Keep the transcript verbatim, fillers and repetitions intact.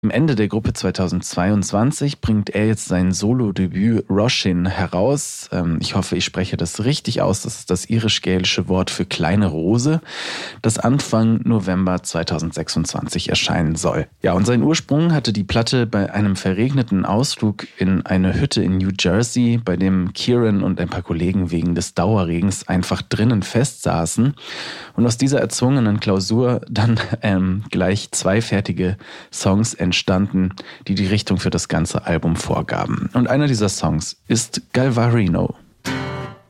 Am Ende der Gruppe zweitausendzweiundzwanzig bringt er jetzt sein Solo-Debüt Róisín heraus. Ich hoffe, ich spreche das richtig aus. Das ist das irisch-gälische Wort für kleine Rose, das Anfang November zweitausendsechsundzwanzig erscheinen soll. Ja, und seinen Ursprung hatte die Platte bei einem verregneten Ausflug in eine Hütte in New Jersey, bei dem Kieran und ein paar Kollegen wegen des Dauerregens einfach drinnen festsaßen. Und aus dieser erzwungenen Klausur dann ähm, gleich zwei fertige Songs entstanden. entstanden, die die Richtung für das ganze Album vorgaben. Und einer dieser Songs ist Galvarino.